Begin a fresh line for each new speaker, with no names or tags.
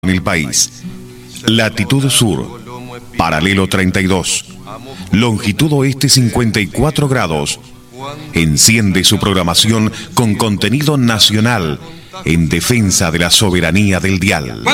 en el país. Latitud sur, paralelo 32, longitud oeste 54 grados. Enciende su programación con contenido nacional en defensa de la soberanía del dial.